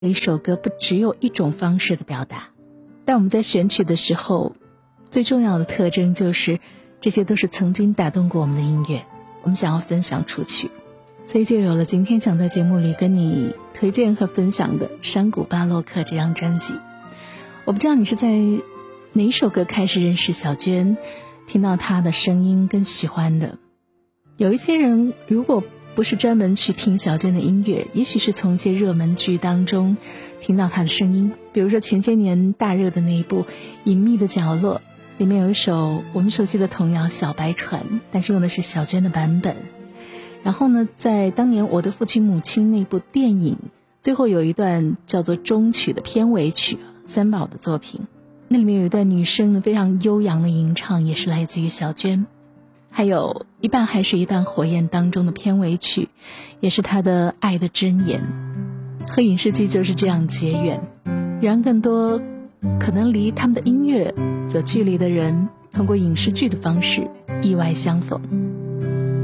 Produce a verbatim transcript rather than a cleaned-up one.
一首歌不只有一种方式的表达，但我们在选曲的时候，最重要的特征就是这些都是曾经打动过我们的音乐，我们想要分享出去，所以就有了今天想在节目里跟你推荐和分享的《山谷巴洛克》这张专辑。我不知道你是在哪一首歌开始认识小娟，听到她的声音跟喜欢的。有一些人如果不是专门去听小娟的音乐，也许是从一些热门剧当中听到她的声音，比如说前些年大热的那一部《隐秘的角落》，里面有一首我们熟悉的童谣《小白船》，但是用的是小娟的版本。然后呢，在当年《我的父亲母亲》那部电影最后有一段叫做终曲的片尾曲，三宝的作品，那里面有一段女生呢非常悠扬的吟唱，也是来自于小娟。还有一半海水一半火焰当中的片尾曲，也是她的爱的箴言，和影视剧就是这样结缘，让更多可能离他们的音乐有距离的人通过影视剧的方式意外相逢。